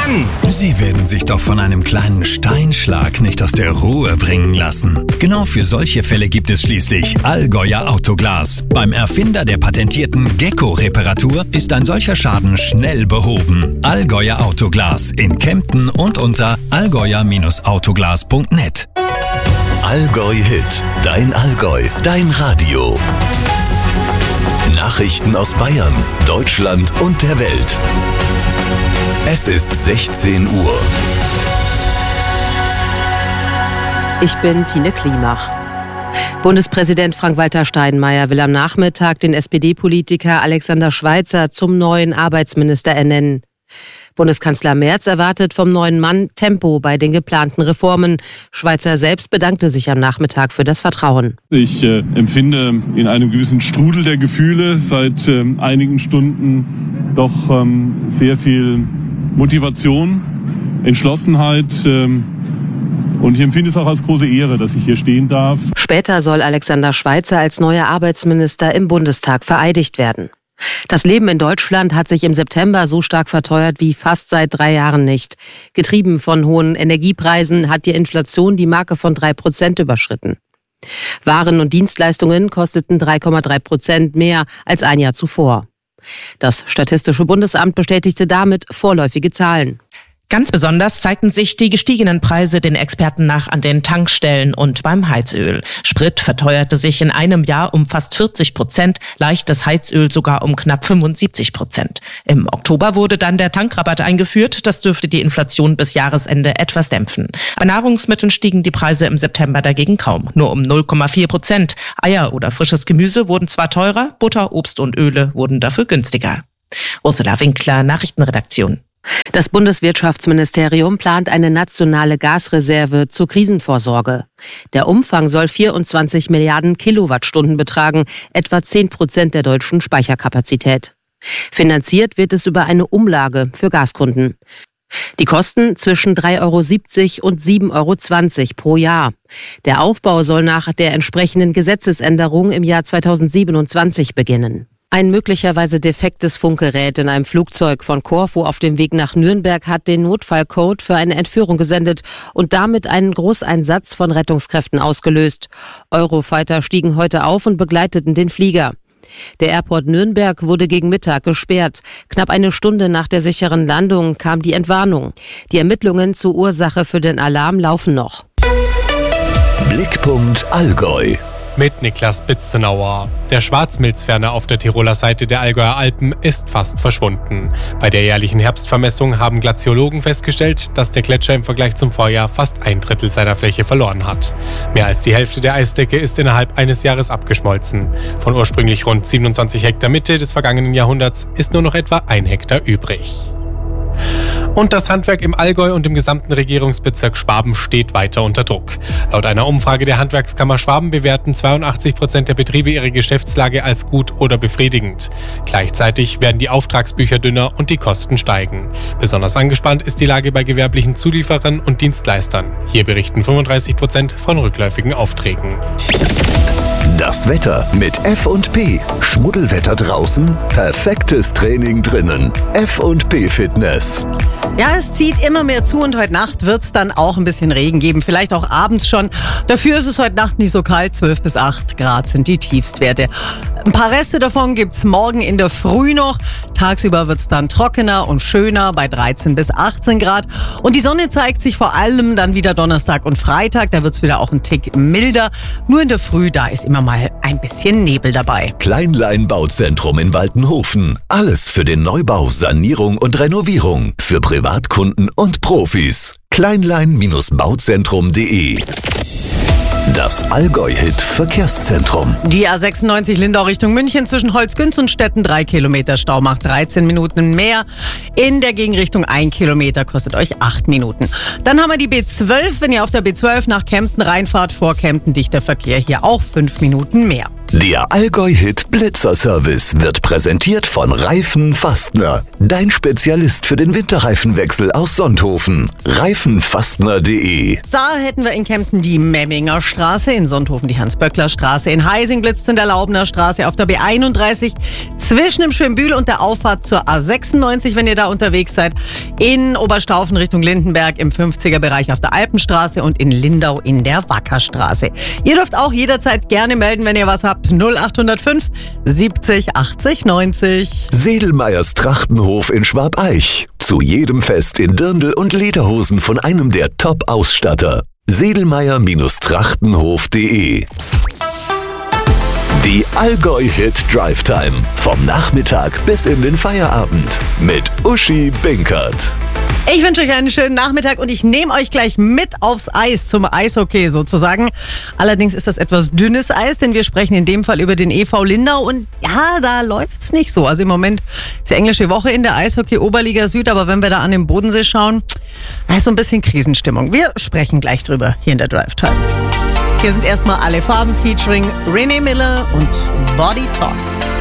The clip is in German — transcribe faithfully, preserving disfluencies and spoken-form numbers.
Mann! Sie werden sich doch von einem kleinen Steinschlag nicht aus der Ruhe bringen lassen. Genau für solche Fälle gibt es schließlich Allgäuer Autoglas. Beim Erfinder der patentierten Gecko-Reparatur ist ein solcher Schaden schnell behoben. Allgäuer Autoglas in Kempten und unter allgäuer Autoglas punkt net. Allgäu Hit, dein Allgäu, dein Radio. Nachrichten aus Bayern, Deutschland und der Welt. Es ist sechzehn Uhr. Ich bin Tine Klimach. Bundespräsident Frank-Walter Steinmeier will am Nachmittag den S P D-Politiker Alexander Schweitzer zum neuen Arbeitsminister ernennen. Bundeskanzler Merz erwartet vom neuen Mann Tempo bei den geplanten Reformen. Schweitzer selbst bedankte sich am Nachmittag für das Vertrauen. Ich äh, empfinde in einem gewissen Strudel der Gefühle seit äh, einigen Stunden doch ähm, sehr viel Motivation, Entschlossenheit. Ähm, Und ich empfinde es auch als große Ehre, dass ich hier stehen darf. Später soll Alexander Schweitzer als neuer Arbeitsminister im Bundestag vereidigt werden. Das Leben in Deutschland hat sich im September so stark verteuert wie fast seit drei Jahren nicht. Getrieben von hohen Energiepreisen hat die Inflation die Marke von drei Prozent überschritten. Waren und Dienstleistungen kosteten drei Komma drei Prozent mehr als ein Jahr zuvor. Das Statistische Bundesamt bestätigte damit vorläufige Zahlen. Ganz besonders zeigten sich die gestiegenen Preise den Experten nach an den Tankstellen und beim Heizöl. Sprit verteuerte sich in einem Jahr um fast vierzig Prozent, leichtes Heizöl sogar um knapp fünfundsiebzig Prozent. Im Oktober wurde dann der Tankrabatt eingeführt. Das dürfte die Inflation bis Jahresende etwas dämpfen. Bei Nahrungsmitteln stiegen die Preise im September dagegen kaum, nur um null Komma vier Prozent. Eier oder frisches Gemüse wurden zwar teurer, Butter, Obst und Öle wurden dafür günstiger. Ursula Winkler, Nachrichtenredaktion. Das Bundeswirtschaftsministerium plant eine nationale Gasreserve zur Krisenvorsorge. Der Umfang soll vierundzwanzig Milliarden Kilowattstunden betragen, etwa zehn Prozent der deutschen Speicherkapazität. Finanziert wird es über eine Umlage für Gaskunden. Die Kosten zwischen drei Euro siebzig und sieben Euro zwanzig pro Jahr. Der Aufbau soll nach der entsprechenden Gesetzesänderung im Jahr zweitausendsiebenundzwanzig beginnen. Ein möglicherweise defektes Funkgerät in einem Flugzeug von Korfu auf dem Weg nach Nürnberg hat den Notfallcode für eine Entführung gesendet und damit einen Großeinsatz von Rettungskräften ausgelöst. Eurofighter stiegen heute auf und begleiteten den Flieger. Der Airport Nürnberg wurde gegen Mittag gesperrt. Knapp eine Stunde nach der sicheren Landung kam die Entwarnung. Die Ermittlungen zur Ursache für den Alarm laufen noch. Blickpunkt Allgäu. Mit Niklas Bitzenauer. Der Schwarzmilzferner auf der Tiroler Seite der Allgäuer Alpen ist fast verschwunden. Bei der jährlichen Herbstvermessung haben Glaziologen festgestellt, dass der Gletscher im Vergleich zum Vorjahr fast ein Drittel seiner Fläche verloren hat. Mehr als die Hälfte der Eisdecke ist innerhalb eines Jahres abgeschmolzen. Von ursprünglich rund siebenundzwanzig Hektar Mitte des vergangenen Jahrhunderts ist nur noch etwa ein Hektar übrig. Und das Handwerk im Allgäu und im gesamten Regierungsbezirk Schwaben steht weiter unter Druck. Laut einer Umfrage der Handwerkskammer Schwaben bewerten zweiundachtzig Prozent der Betriebe ihre Geschäftslage als gut oder befriedigend. Gleichzeitig werden die Auftragsbücher dünner und die Kosten steigen. Besonders angespannt ist die Lage bei gewerblichen Zulieferern und Dienstleistern. Hier berichten fünfunddreißig Prozent von rückläufigen Aufträgen. Das Wetter mit F und P. Schmuddelwetter draußen, perfektes Training drinnen. F und P Fitness. Ja, es zieht immer mehr zu und heute Nacht wird es dann auch ein bisschen Regen geben, vielleicht auch abends schon. Dafür ist es heute Nacht nicht so kalt, zwölf bis acht Grad sind die Tiefstwerte. Ein paar Reste davon gibt's morgen in der Früh noch. Tagsüber wird's dann trockener und schöner bei dreizehn bis achtzehn Grad. Und die Sonne zeigt sich vor allem dann wieder Donnerstag und Freitag. Da wird's wieder auch ein Tick milder. Nur in der Früh, da ist immer mal ein bisschen Nebel dabei. Kleinlein Bauzentrum in Waltenhofen. Alles für den Neubau, Sanierung und Renovierung. Für Privatkunden und Profis. kleinlein Bauzentrum punkt de. Das Allgäu-Hit-Verkehrszentrum. Die A sechsundneunzig Lindau Richtung München zwischen Holzgünz und Stetten drei Kilometer Stau macht dreizehn Minuten mehr. In der Gegenrichtung ein Kilometer kostet euch acht Minuten. Dann haben wir die B zwölf. Wenn ihr auf der B zwölf nach Kempten reinfahrt, vor Kempten dichter Verkehr, hier auch fünf Minuten mehr. Der Allgäu-Hit Blitzer-Service wird präsentiert von Reifen Fastner. Dein Spezialist für den Winterreifenwechsel aus Sonthofen. reifenfastner punkt de. Da hätten wir in Kempten die Memminger Straße, in Sonthofen die Hans-Böckler-Straße, in Heising blitzt in der Laubner Straße, auf der B einunddreißig zwischen dem Schönbühl und der Auffahrt zur A sechsundneunzig, wenn ihr da unterwegs seid. In Oberstaufen Richtung Lindenberg im fünfziger-Bereich auf der Alpenstraße und in Lindau in der Wackerstraße. Ihr dürft auch jederzeit gerne melden, wenn ihr was habt. null acht null fünf siebzig achtzig neunzig. Sedelmeyers Trachtenhof in Schwabeich. Zu jedem Fest in Dirndl und Lederhosen von einem der Top-Ausstatter. sedelmeyer Trachtenhof punkt de. Die Allgäu-Hit Drive Time. Vom Nachmittag bis in den Feierabend. Mit Uschi Binkert. Ich wünsche euch einen schönen Nachmittag und ich nehme euch gleich mit aufs Eis, zum Eishockey sozusagen. Allerdings ist das etwas dünnes Eis, denn wir sprechen in dem Fall über den E V Lindau und ja, da läuft's nicht so. Also im Moment ist die englische Woche in der Eishockey-Oberliga Süd, aber wenn wir da an den Bodensee schauen, da ist so ein bisschen Krisenstimmung. Wir sprechen gleich drüber hier in der Drive Time. Hier sind erstmal alle Farben featuring René Miller und Body Talk.